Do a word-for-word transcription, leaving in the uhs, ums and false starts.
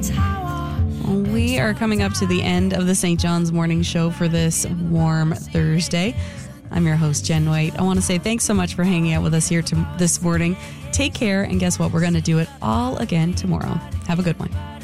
We are coming up to the end of the Saint John's Morning Show for this warm Thursday. I'm your host, Jen White. I want to say thanks so much for hanging out with us here to this morning. Take care, and guess what? We're going to do it all again tomorrow. Have a good one.